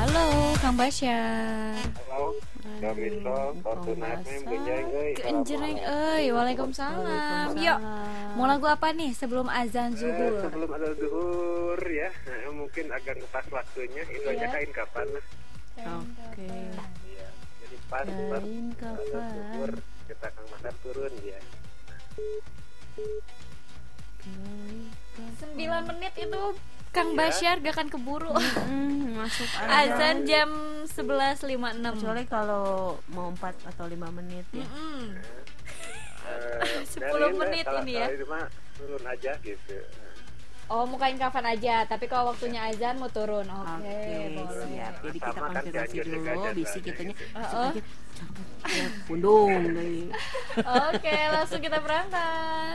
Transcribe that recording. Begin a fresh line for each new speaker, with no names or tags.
Halo, Kang Basyar.
Halo, kami Fortunatnya Benjeng euy.
Kenjreng euy, waalaikumsalam. Yuk, mau lagu apa nih sebelum azan zuhur?
Sebelum ada zuhur ya, mungkin agak ngepas waktunya. Itu aja kain kapan lah.
Oke.
Iya, jadi pas
Kain kapan.
zuhur kita Kang Masar turun ya.
9 menit itu Kang
Iya.
Basyar gak akan keburu.
Masuk aja.
Azan jam 11.56.
Kecuali kalau mau 4 atau 5 menit ya.
10 menit
kalau,
ini ya.
Kalau itu mah turun aja gitu.
Oh, mau kain kafan aja, tapi kalau waktunya azan mau turun. Oke, boleh.
siap. Jadi kita
Sama kan
konfirmasi
dianjur juga
dulu
aja,
bisi
aja
kitanya.
gitu.
Pundung.
Oke, langsung kita berangkat.